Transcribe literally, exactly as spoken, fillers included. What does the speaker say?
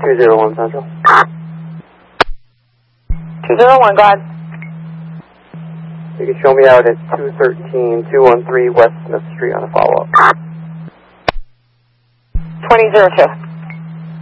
two zero one Central. two zero one, go ahead. You can show me out at two thirteen, two one three West Smith Street on a follow-up. twenty zero two.